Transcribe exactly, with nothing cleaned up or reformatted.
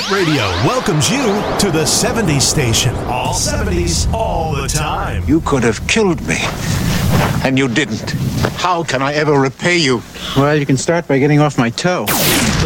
Hit Radio welcomes you to the seventies station. All seventies, all the time. You could have killed me, and you didn't. How can I ever repay you? Well, you can start by getting off my toe.